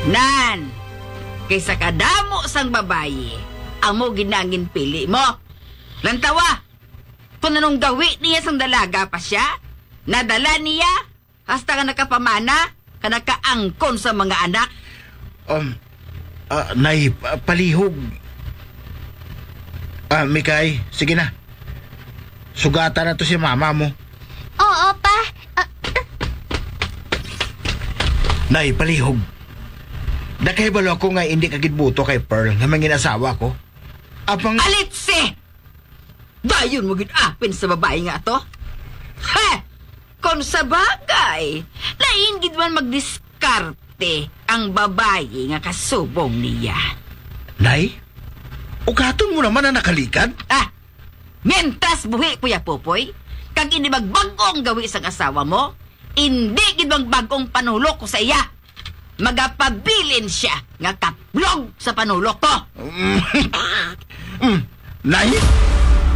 Nan, kaysa kadamo sang babayi, amo ginangin pili mo. Lantawa, kung anong gawi niya sang dalaga pa siya, nadala niya, hasta ka nakapamana, ka nakaangkon sa mga anak. Nay, palihog. Mikay, sige na. Sugatan na to si mama mo. Oo, pa. Nay, palihog. Nakaibalo ako nga hindi kagidbuto kay Pearl nga manginasawa ko. Apang... Alitse! Dayon mo apin sa babae nga to? Ha! Kung sa bagay, laingid man magdiskarte ang babae nga kasubong niya. Nay, ugaton mo naman na nakalikad. Mientras buhi, Kuya Popoy, kag hindi magbagong gawi sang asawa mo, hindi gid magbagong panulok ko sa iya. Magapabilin siya nga kaplog sa panulok ko. Nay?